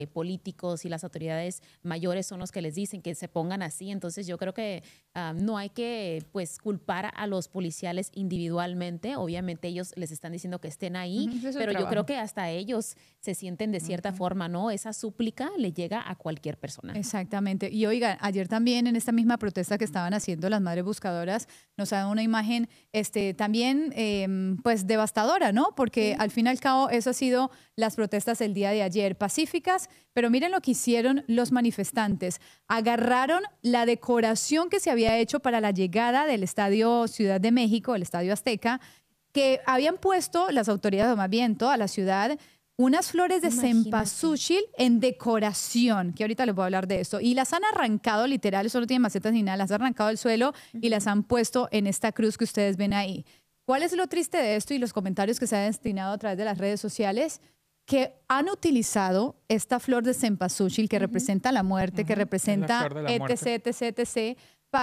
políticos y las autoridades mayores son los que les dicen que se pongan así. Entonces yo creo que no hay que pues culpar a los policiales individualmente. Obviamente ellos les están diciendo que estén ahí, pero yo creo que hasta ellos se sienten de cierta forma, ¿no? Esa súplica le llega a cualquier persona. Exactamente. Y oiga, ayer también en esta misma protesta que estaban haciendo las madres buscadoras, nos ha dado una imagen también pues devastadora, ¿no? Porque al fin y al cabo eso ha sido las protestas el día de ayer, pacíficas, pero miren lo que hicieron los manifestantes. Agarraron la decoración que se había hecho para la llegada del Estadio Ciudad de México, el Estadio Azteca, que habían puesto las autoridades, o más bien toda la ciudad, unas flores de cempasúchil en decoración, que ahorita les voy a hablar de esto. Y las han arrancado, literal, eso no tiene macetas ni nada, las han arrancado del suelo y las han puesto en esta cruz que ustedes ven ahí. ¿Cuál es lo triste de esto y los comentarios que se han destinado a través de las redes sociales? Que han utilizado esta flor de cempasúchil que representa la muerte, que representa etc, etc, etc,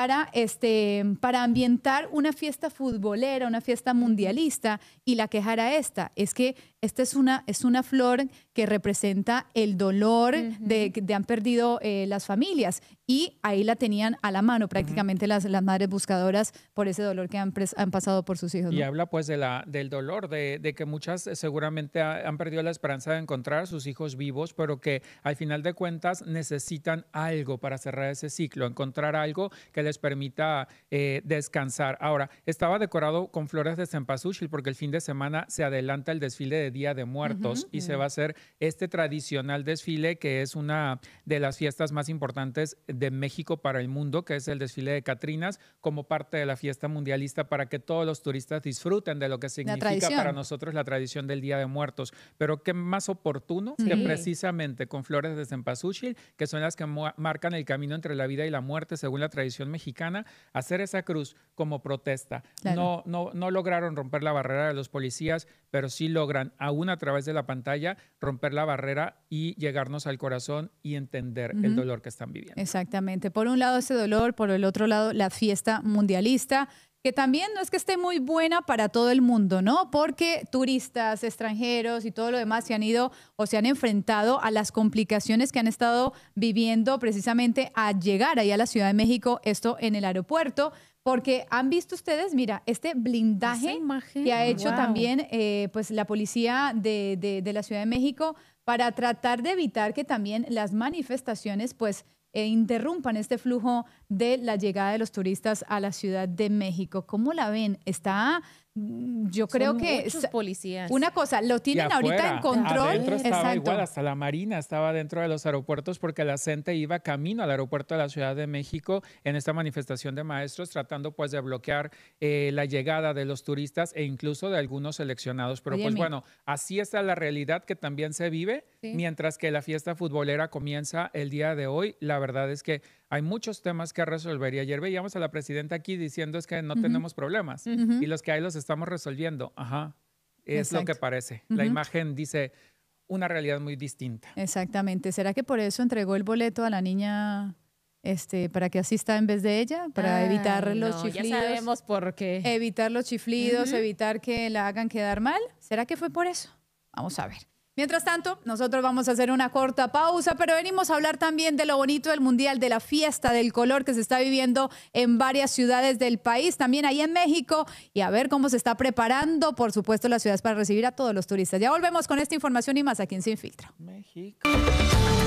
para ambientar una fiesta futbolera, una fiesta mundialista. Y la queja era esta, es que esta es una flor que representa el dolor de han perdido las familias. Y ahí la tenían a la mano prácticamente las madres buscadoras por ese dolor que han pasado por sus hijos, ¿no? Y habla pues del dolor, de que muchas seguramente han perdido la esperanza de encontrar a sus hijos vivos, pero que al final de cuentas necesitan algo para cerrar ese ciclo, encontrar algo que les permita descansar. Ahora, estaba decorado con flores de cempasúchil porque el fin de semana se adelanta el desfile de Día de Muertos y se va a hacer este tradicional desfile que es una de las fiestas más importantes de México para el mundo, que es el desfile de Catrinas, como parte de la fiesta mundialista para que todos los turistas disfruten de lo que significa para nosotros la tradición del Día de Muertos. Pero qué más oportuno que precisamente con flores de cempasúchil, que son las que marcan el camino entre la vida y la muerte según la tradición mexicana, hacer esa cruz como protesta. Claro. No lograron romper la barrera de los policías, pero sí logran, aún a través de la pantalla, romper la barrera y llegarnos al corazón y entender el dolor que están viviendo. Exactamente. Por un lado ese dolor, por el otro lado la fiesta mundialista, que también no es que esté muy buena para todo el mundo, ¿no? Porque turistas, extranjeros y todo lo demás se han ido o se han enfrentado a las complicaciones que han estado viviendo precisamente a llegar ahí a la Ciudad de México, esto en el aeropuerto, porque han visto ustedes, mira, este blindaje que ha hecho también pues la policía de la Ciudad de México para tratar de evitar que también las manifestaciones pues interrumpan este flujo de la llegada de los turistas a la Ciudad de México. ¿Cómo la ven? Está, yo creo que muchos policías. Una cosa, lo tienen afuera, ahorita en control. Adentro estaba igual, hasta la Marina estaba dentro de los aeropuertos porque la gente iba camino al aeropuerto de la Ciudad de México en esta manifestación de maestros, tratando pues de bloquear la llegada de los turistas e incluso de algunos seleccionados. Pero pues bueno, así está la realidad que también se vive, mientras que la fiesta futbolera comienza el día de hoy. La verdad es que hay muchos temas que resolver y ayer veíamos a la presidenta aquí diciendo es que no tenemos problemas y los que hay los estamos resolviendo. Es lo que parece. La imagen dice una realidad muy distinta. Exactamente. ¿Será que por eso entregó el boleto a la niña para que asista en vez de ella? Para evitar los chiflidos. Ya sabemos por qué. Evitar los chiflidos, evitar que la hagan quedar mal. ¿Será que fue por eso? Vamos a ver. Mientras tanto, nosotros vamos a hacer una corta pausa, pero venimos a hablar también de lo bonito del Mundial, de la fiesta del color que se está viviendo en varias ciudades del país, también ahí en México, y a ver cómo se está preparando, por supuesto, las ciudades para recibir a todos los turistas. Ya volvemos con esta información y más aquí en Sin Filtro. México.